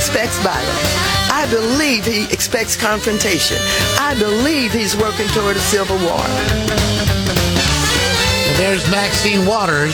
expects violence. I believe he expects confrontation. I believe he's working toward a civil war. There's Maxine Waters.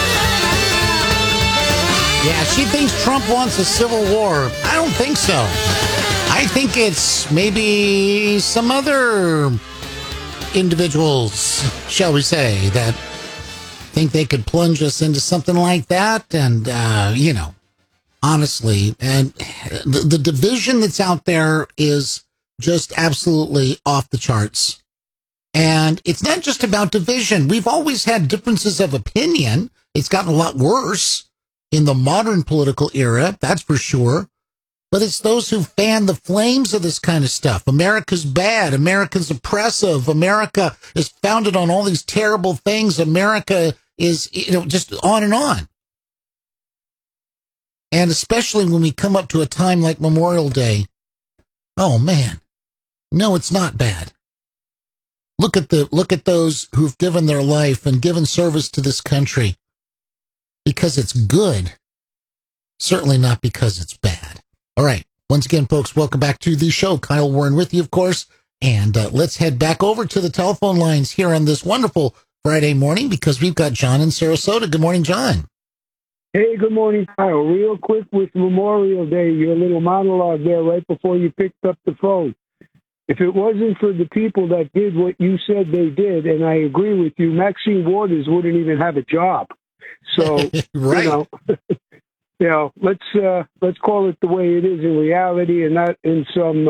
Yeah, she thinks Trump wants a civil war. I don't think so. I think it's maybe some other individuals, shall we say, that think they could plunge us into something like that. And, honestly, and the division that's out there is just absolutely off the charts. And it's not just about division. We've always had differences of opinion. It's gotten a lot worse in the modern political era, that's for sure. But it's those who fan the flames of this kind of stuff. America's bad. America's oppressive. America is founded on all these terrible things. America is, just on and on. And especially when we come up to a time like Memorial Day. Oh, man. No, it's not bad. Look at those who've given their life and given service to this country because it's good. Certainly not because it's bad. All right. Once again, folks, welcome back to the show. Kyle Warren with you, of course. And let's head back over to the telephone lines here on this wonderful Friday morning because we've got John in Sarasota. Good morning, John. Hey, good morning, Kyle. Real quick with Memorial Day, your little monologue there right before you picked up the phone. If it wasn't for the people that did what you said they did, and I agree with you, Maxine Waters wouldn't even have a job. So, right. Let's call it the way it is in reality and not in some,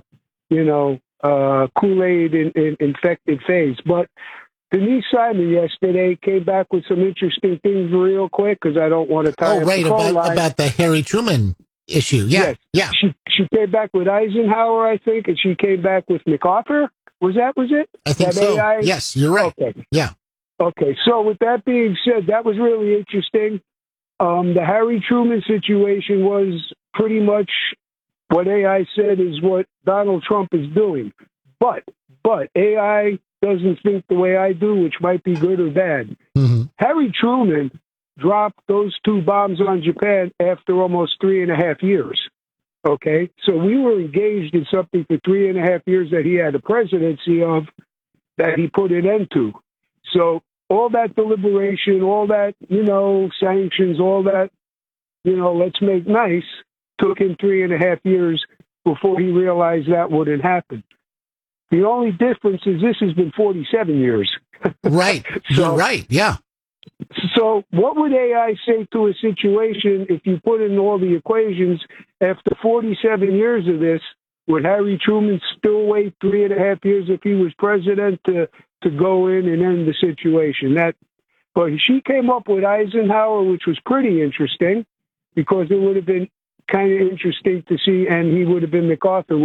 Kool-Aid infected phase. But Denise Simon yesterday came back with some interesting things real quick because I don't want to tie up the phone line. About the Harry Truman issue. Yeah, yes. Yeah. She came back with Eisenhower, I think, and she came back with MacArthur. Was it? I think so. AI? Yes, you're right. Okay. Yeah. Okay. So with that being said, that was really interesting. The Harry Truman situation was pretty much what AI said is what Donald Trump is doing. But AI doesn't think the way I do, which might be good or bad. Mm-hmm. Harry Truman dropped those 2 bombs on Japan after almost 3.5 years. Okay, so we were engaged in something for 3.5 years that he had the presidency of, that he put an end to. So all that deliberation, all that, sanctions, all that, let's make nice, took him 3.5 years before he realized that wouldn't happen. The only difference is this has been 47 years. Right. You're right. Yeah. So what would AI say to a situation if you put in all the equations after 47 years of this? Would Harry Truman still wait 3.5 years if he was president to go in and end the situation? But she came up with Eisenhower, which was pretty interesting because it would have been kind of interesting to see, and he would have been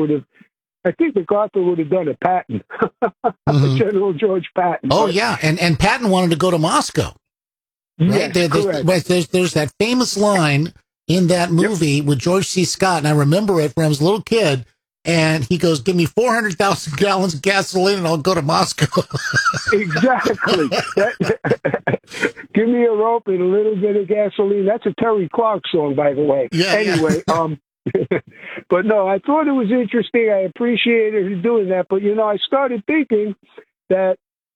I think MacArthur would have done a Patton, mm-hmm. General George Patton. Oh, yeah, and Patton wanted to go to Moscow. Right? Yes, correct. There's that famous line in that movie with George C. Scott, and I remember it when I was a little kid, and he goes, give me 400,000 gallons of gasoline and I'll go to Moscow. Exactly. Give me a rope and a little bit of gasoline. That's a Terry Clark song, by the way. Yeah, anyway, but no, I thought it was interesting. I appreciated her doing that. But, I started thinking that,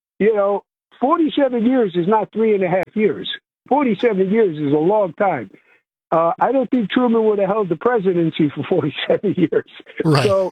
47 years is not 3.5 years. 47 years is a long time. I don't think Truman would have held the presidency for 47 years. Right. So,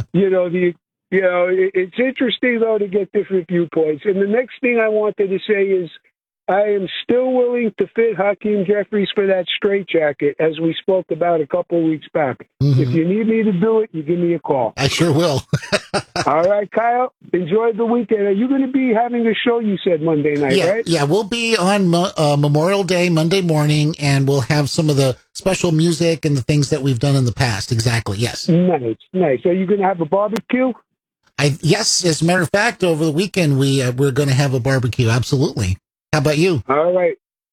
it's interesting, though, to get different viewpoints. And the next thing I wanted to say is I am still willing to fit Hakeem Jeffries for that straitjacket, as we spoke about a couple of weeks back. Mm-hmm. If you need me to do it, you give me a call. I sure will. All right, Kyle, enjoy the weekend. Are you going to be having a show, you said, Monday night, right? Yeah, we'll be on Memorial Day, Monday morning, and we'll have some of the special music and the things that we've done in the past. Exactly, yes. Nice. Are you going to have a barbecue? Yes, as a matter of fact, over the weekend, we're going to have a barbecue, absolutely. How about you? All right.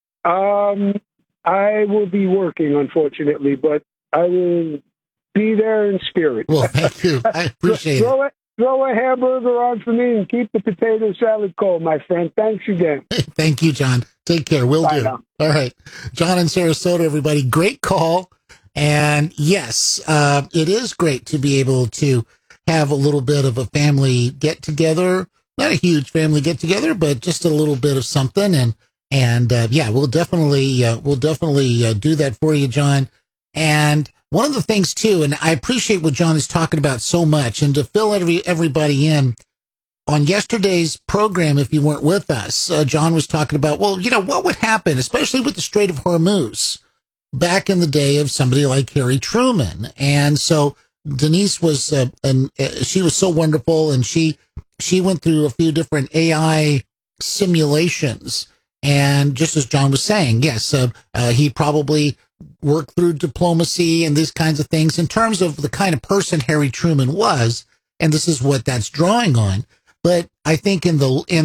I will be working, unfortunately, but I will be there in spirit. Well, thank you. I appreciate it. Throw a hamburger on for me and keep the potato salad cold, my friend. Thanks again. Thank you, John. Take care. Will do. Now. All right. John in Sarasota, everybody. Great call. And yes, it is great to be able to have a little bit of a family get together, not a huge family get together, but just a little bit of something. And yeah, we'll definitely do that for you, John. And one of the things too, and I appreciate what John is talking about so much, and to fill everybody in on yesterday's program, if you weren't with us, John was talking about, well, what would happen, especially with the Strait of Hormuz, back in the day of somebody like Harry Truman. And so Denise was, she was so wonderful, and she went through a few different AI simulations. And just as John was saying, yes, he probably worked through diplomacy and these kinds of things in terms of the kind of person Harry Truman was, and this is what that's drawing on. But I think in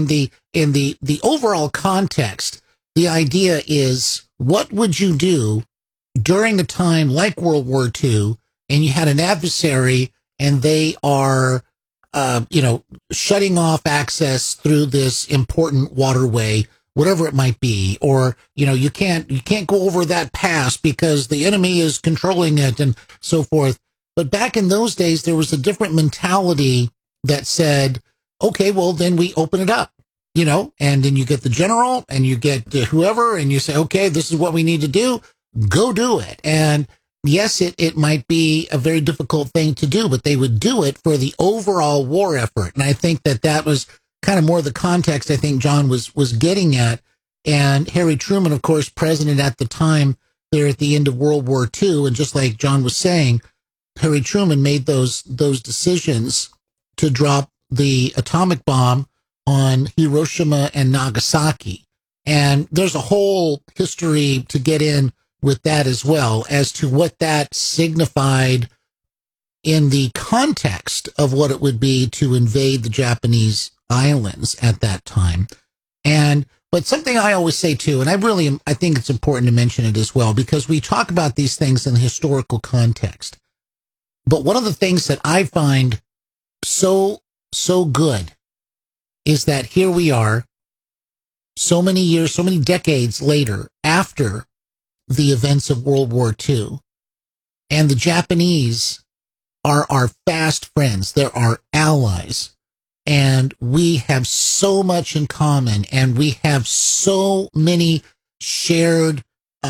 the overall context, the idea is, what would you do during a time like World War II, and you had an adversary, and they are, shutting off access through this important waterway, whatever it might be, or, you can't go over that pass because the enemy is controlling it and so forth. But back in those days, there was a different mentality that said, okay, well, then we open it up, and then you get the general and you get whoever, and you say, okay, this is what we need to do. Go do it. And yes, it might be a very difficult thing to do, but they would do it for the overall war effort. And I think that was kind of more the context I think John was getting at. And Harry Truman, of course, president at the time there at the end of World War II. And just like John was saying, Harry Truman made those decisions to drop the atomic bomb on Hiroshima and Nagasaki. And there's a whole history to get in with that as well, as to what that signified in the context of what it would be to invade the Japanese islands at that time. But something I always say too, and I think it's important to mention it as well, because we talk about these things in the historical context. But one of the things that I find so good is that here we are, so many years, so many decades later, after the events of World War II, and the Japanese are our fast friends. They're our allies. And we have so much in common, and we have so many shared,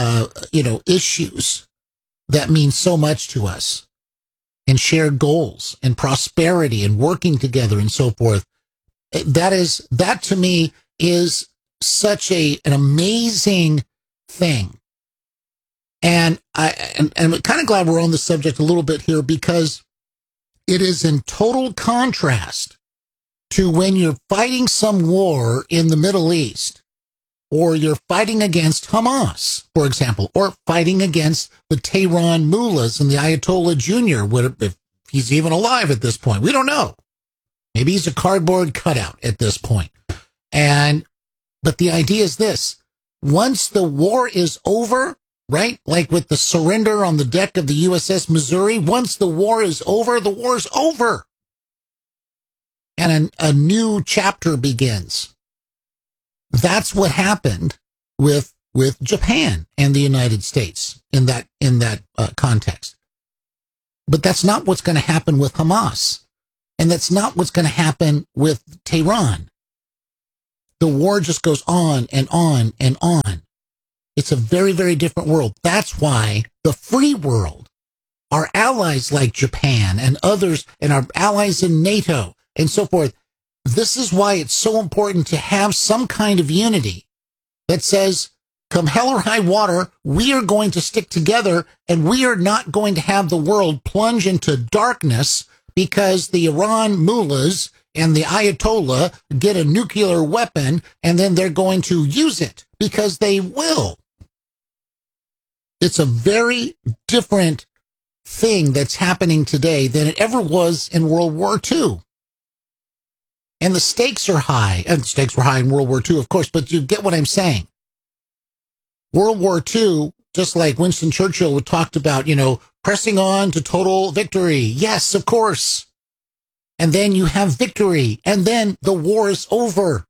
issues that mean so much to us, and shared goals and prosperity and working together and so forth. That to me is such an amazing thing. And I'm kind of glad we're on the subject a little bit here, because it is in total contrast to when you're fighting some war in the Middle East, or you're fighting against Hamas, for example, or fighting against the Tehran mullahs and the Ayatollah Jr., if he's even alive at this point. We don't know. Maybe he's a cardboard cutout at this point. But the idea is this: once the war is over, right? Like with the surrender on the deck of the USS Missouri, once the war is over, the war's over. And a new chapter begins. That's what happened with Japan and the United States in that context. But that's not what's going to happen with Hamas. And that's not what's going to happen with Tehran. The war just goes on and on and on. It's a very, very different world. That's why the free world, our allies like Japan and others, and our allies in NATO and so forth, this is why it's so important to have some kind of unity that says, come hell or high water, we are going to stick together, and we are not going to have the world plunge into darkness because the Iran mullahs and the Ayatollah get a nuclear weapon, and then they're going to use it, because they will. It's a very different thing that's happening today than it ever was in World War II. And the stakes are high. And the stakes were high in World War II, of course, but you get what I'm saying. World War II, just like Winston Churchill talked about, pressing on to total victory. Yes, of course. And then you have victory, and then the war is over.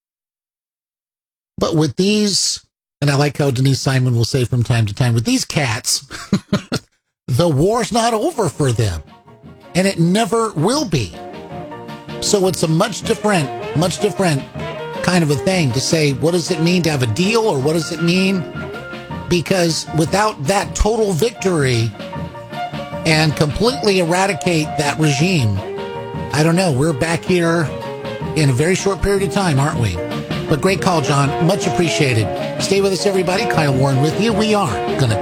But with these, and I like how Denise Simon will say from time to time, with these cats, the war's not over for them, and it never will be. So it's a much different kind of a thing to say, what does it mean to have a deal, or what does it mean? Because without that total victory and completely eradicate that regime, I don't know, we're back here in a very short period of time, aren't we? But great call, John. Much appreciated. Stay with us, everybody. Kyle Warren with you. We are going to